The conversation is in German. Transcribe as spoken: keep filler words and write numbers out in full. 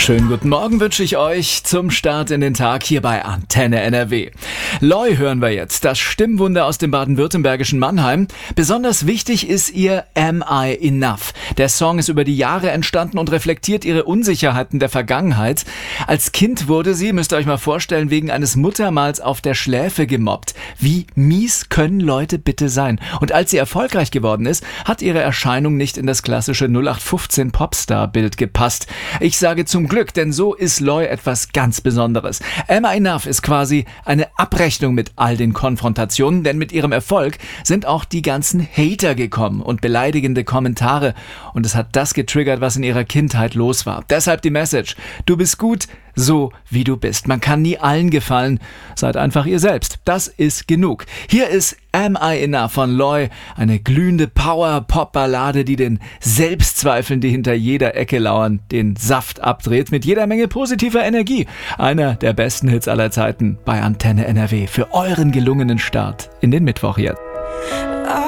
Schönen guten Morgen wünsche ich euch zum Start in den Tag hier bei Antenne N R W. Loi hören wir jetzt, das Stimmwunder aus dem baden-württembergischen Mannheim. Besonders wichtig ist ihr Am I Enough? Der Song ist über die Jahre entstanden und reflektiert ihre Unsicherheiten der Vergangenheit. Als Kind wurde sie, müsst ihr euch mal vorstellen, wegen eines Muttermals auf der Schläfe gemobbt. Wie mies können Leute bitte sein? Und als sie erfolgreich geworden ist, hat ihre Erscheinung nicht in das klassische null acht fünfzehn Popstar-Bild gepasst. Ich sage zum Glück, denn so ist Loi etwas ganz Besonderes. Am I Enough ist quasi eine Abrechnung mit all den Konfrontationen, denn mit ihrem Erfolg sind auch die ganzen Hater gekommen und beleidigende Kommentare. Und es hat das getriggert, was in ihrer Kindheit los war. Deshalb die Message: Du bist gut, so wie du bist. Man kann nie allen gefallen. Seid einfach ihr selbst. Das ist genug. Hier ist Am I Enough von Loi, eine glühende Power-Pop-Ballade, die den Selbstzweifeln, die hinter jeder Ecke lauern, den Saft abdreht, mit jeder Menge positiver Energie. Einer der besten Hits aller Zeiten bei Antenne N R W für euren gelungenen Start in den Mittwoch jetzt.